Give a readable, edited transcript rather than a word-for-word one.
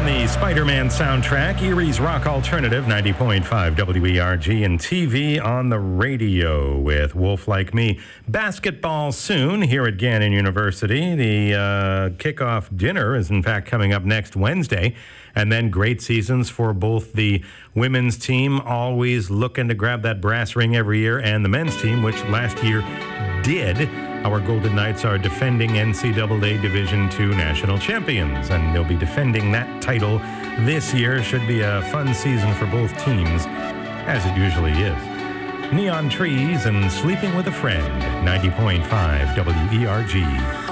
From the Spider-Man soundtrack, Erie's Rock Alternative, 90.5 WERG, and TV on the radio with Wolf Like Me. Basketball soon here at Gannon University. The kickoff dinner is in fact coming up next Wednesday. And then great seasons for both the women's team, always looking to grab that brass ring every year, and the men's team, which last year did. Our Golden Knights are defending NCAA Division II national champions, and they'll be defending that title this year. Should be a fun season for both teams, as it usually is. Neon Trees and Sleeping with a Friend, 90.5 WERG.